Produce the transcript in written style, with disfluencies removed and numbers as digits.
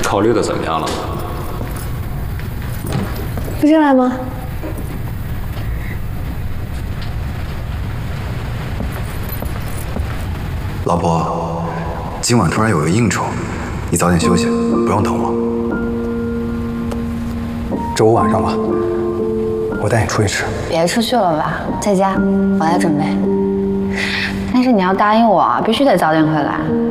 考虑的怎么样了？ 不进来吗？ 老婆，今晚突然有个应酬，你早点休息，不用等我。 周五晚上吧，我带你出去吃。 别出去了吧，在家我来准备。但是你要答应我，必须得早点回来。